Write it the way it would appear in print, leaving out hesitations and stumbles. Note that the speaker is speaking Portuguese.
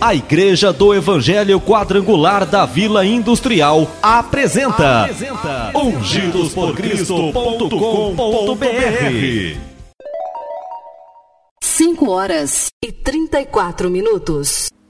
A Igreja do Evangelho Quadrangular da Vila Industrial apresenta ungidosporcristo.com.br. 5 horas e 34 minutos.